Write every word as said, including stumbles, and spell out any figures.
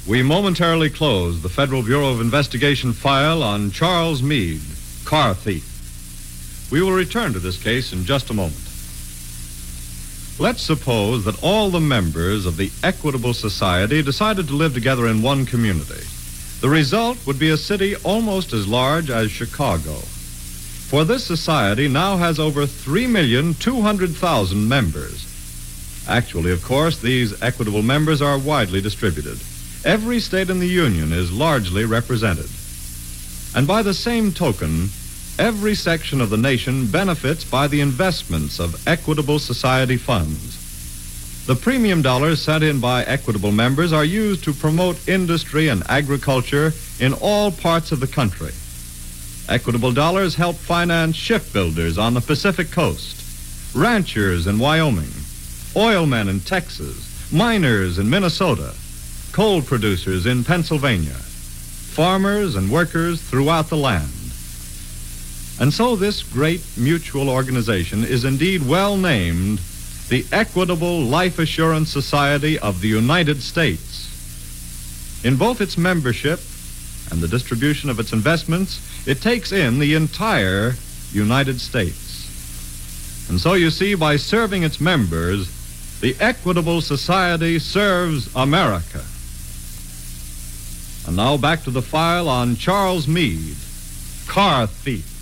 We momentarily close the Federal Bureau of Investigation file on Charles Meade, car thief. We will return to this case in just a moment. Let's suppose that all the members of the Equitable Society decided to live together in one community. The result would be a city almost as large as Chicago. For this society now has over three million two hundred thousand members. Actually, of course, these equitable members are widely distributed. Every state in the Union is largely represented. And by the same token, every section of the nation benefits by the investments of Equitable Society funds. The premium dollars sent in by Equitable members are used to promote industry and agriculture in all parts of the country. Equitable dollars help finance shipbuilders on the Pacific Coast, ranchers in Wyoming, oilmen in Texas, miners in Minnesota, coal producers in Pennsylvania, farmers and workers throughout the land. And so this great mutual organization is indeed well named the Equitable Life Assurance Society of the United States. In both its membership and the distribution of its investments, it takes in the entire United States. And so you see, by serving its members, the Equitable Society serves America. And now back to the file on Charles Meade, car thief.